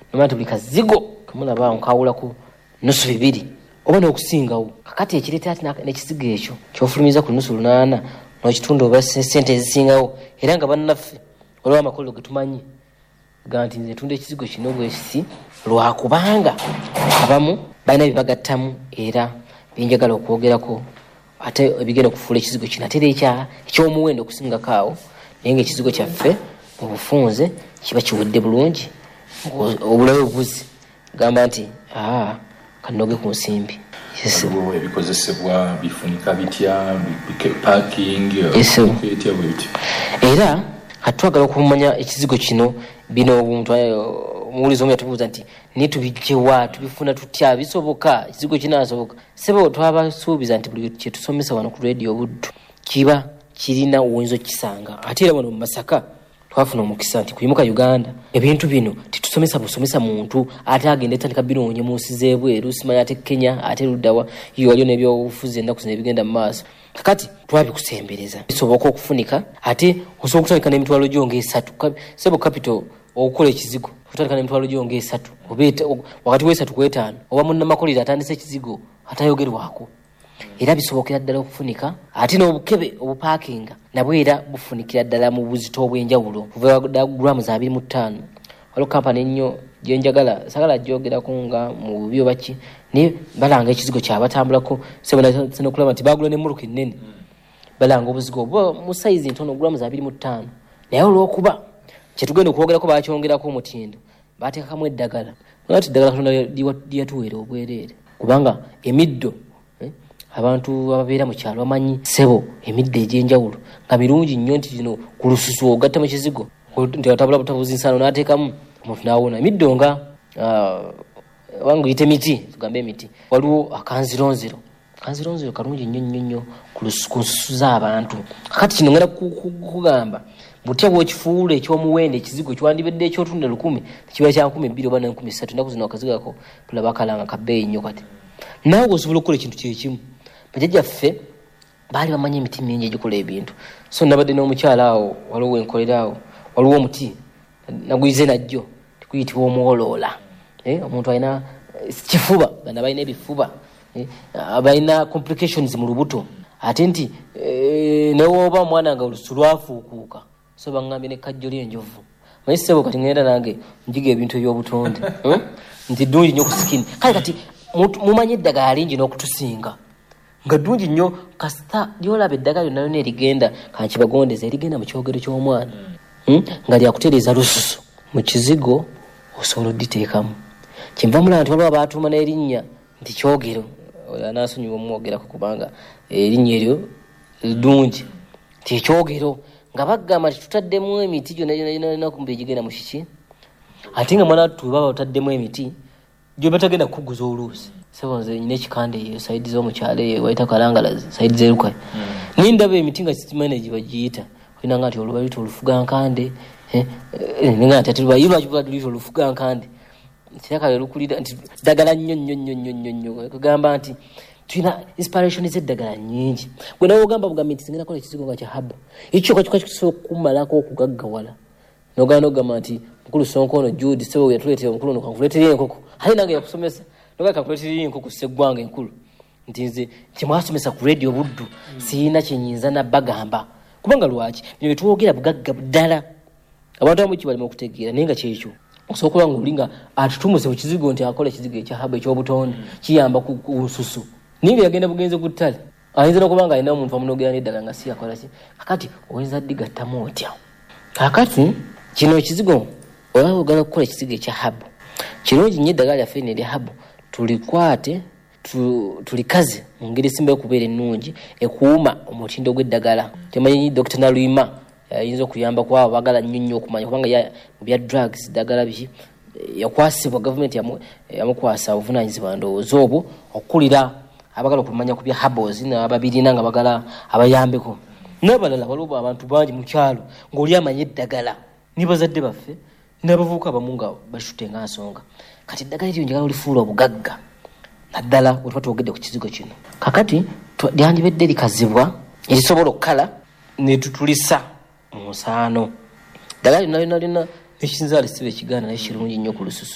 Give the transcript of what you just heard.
nomati buli kazigo kamulaba nkawulako nusu 2 oba n'okusingawo. Kakati ekireeta ati n'ekizigo ekyo kyofulumiza ku nusu 8 n'okitundu oba sente ezisingawo, era nga bannaffe olwa amakolo getumanyi ganti nze tunda ekizigo kino bwekisi lwakubanga abamu balina bibagattamu era benjagala okwogerako ate ebigenda okufuula ekizigo kino ate era ekyomuwendo okusingako awo, naye ng'ekizigo kyaffe mu bufunze kiba kiwedde bulungi obulabe obuzi gamba nti kanoge ku nsimbi. Ebikozesebwa bifunika bitya, parking etya bwetyo. Era katwagala okumanya ekizigo kino bino obuntu muwulizo omwe yatubuuza nti nitubijjewa tubifuna tutya bisoboka ekizigo kinasoboka. Sebo twabasuubiza nti buli kyetusomesa wano ku radio Buddu kiba kirina oyinza kisanga. Ate era wano mu Masaka twafuna omukisa nti kuyimuka Uganda ebintu bino titusomesa muntu ate agenda etandika binonye mu nsi z'ebweru, simanya ate Kenya ate luddawa iyo waliyo n'ebyobufuzi ennaku zino ebigenda mu maaso. Kakati twabikusembereza bisoboka okufunika ate osobola okutandika n'emitwalo gyo nga 3 sebo capital okukola ekizigo otandika n'emitwalo gyo nga 3 wakati w'3 ku 5 oba munnamakolero atandise ekizigo atayogerwako. Era bisobokera ddala okufunika ate n'obukebe obupakinga nabwo era bufunikira ddala mu buzito obw'enjawulo kuva grams 25. Waliwo kampani ennyo gyenjagala sagala gyogerako nga mu byo baki naye balanga ekizigo kyabatambulako senokulaba nti bagula n'emmotoka ennene balanga obuzigo oba mu saizi ntono grams 25 naye olw'okuba kyetugenda okwogerako bakyongerako omutindo bateekakamu eddagala nati eddagala Katonda lyatuweera obwereere kubanga emiddo abantu ababeera mu kyalo bamanyi sebo emiddo egy'enjawulo nga mirungi nnyo nti gino ku lususu ogatta mu kizigo nti atabula butabuzi nsano n'ateekamu omuntu n'awona emiddo nga wangu yite miti tugambe emiti waliwo akanzironziro kalungi nnyo ku nsusu z'abantu. Kakati kino ngenda kugamba butya bw'okifuula ekyomuwendo ekizigo kiwandibedde ekyotunda 1000 kiba kya 1200 oba 1300 ennaku zino akazigako tulaba kalanga kabbeeyi nnyo. Kati naawe osobola okukola ekintu kyekimu. Bajjajjaffe baali bamanyi emiti mingi egikola ebintu. So nabadde n'omukyala awo waliwo wenkolera awo waliwo omuti naguyize najjo tikuyitibwa omuwoloola. Omuntu alina kifuba bana balina ebifuba balina complications mu lubuto ate nti newoba mwana nga olusu lwafuukuuka so bangambye ne kajjo ly'enjovu manyi sebo kati ngenda nange njiga ebintu eby'obutonde nti ddungi nnyo ku sikini kati mumanyi eddagala lingi n'okutusinga nga ddungi nnyo kasita lyolaba eddagala lyonna erigenda kankibagondeza erigenda mu kyogero ky'omwana nga lyakutereeza lususu mu kizigo osobola odditeekamu. Kyenva mulaba nti waliwo abaatuuma n'erinnya nti kyogero anaasonyiwa omwogerako kubanga erinnya eryo ddungi nti ekyogero nga bagamba nti tutaddemu emiti gyonna kumbe egigenda mu kiki ate nga mwana wattu baba otaddemu emiti gyo batagenda kukuguza oluusi. Sebo nze nyina ekikande eyo saidi z'omukyalo eyo wayita kalangalazi saidi z'erukayi nindaba emiti nga sitimane gye bagiyita olina nga nti olubalita olufugankande nga nti ate lwaki olufugankande kiraka lukulira nti ddagala nnyo kugamba nti tulina inspiration z'eddagala nnyingi. Gwe nawe ogamba bugambi nti singenda kola ekizigo nga kya habu ekyo kakika kisobola okumalako okugaggawala n'ogamba nti mukulu Sonkono Jude sebo yatuleetera omukulu ono kankuleetera enkoko ali nange yakusomesa noga kankuleetera enkoko seggwanga enkulu nti nze kyemwasomesa ku radio Buddu siyina kyenyinza nabbagamba kubanga lwaki bino byetwogera bugagga ddala abantu abamu kibalimu okutegeera naye nga kyekyo osobola nga olinga atutumuse mu kizigo nti akola ekizigo ekya habu ekyobutonde kiyamba ku nsusu niba yagenda bugenze ku ttale ayinza n'okubanga alina omuntu amunogera n'eddagala nga si yakola ki. Kakati oyinza ddigattamu otya? Kakati kino ekizigo olaba ogala okukola ekizigo ekya habu kirungi nnyo eddagala lyaffe ne erya habu tulikwate tulikaze mu ngeri esimba okubeera ennungi ekuuma omutindo gw'eddagala. Kyemanyi Dr. Naluyima ayinza okuyamba ku abo bagala nnyo okumanya kubanga mu bya drugs ddagala biki yakwasibwa gavumenti yamukwasa obuvunaanyizibwa ndowooza obwo okukulira abagala okumanya ku bya herbals n'ababirina nga bagala abayambeko n'abalala. Waliwo abantu bangi mu kyalo ng'oli amanya eddagala nibazadde baffe n'abavubuka abamu nga bashutte nga nsonga kati eddagala eryo njagala olifuula obugagga naddala bwe tuba twogedde ku kizigo kino. Kakati lyandibadde likazibwa erisobola okukala ne tutulisa mu musaano. Ddagala lyonna nekinzaala siba ekigaana naye kirungi nnyo ku lususu.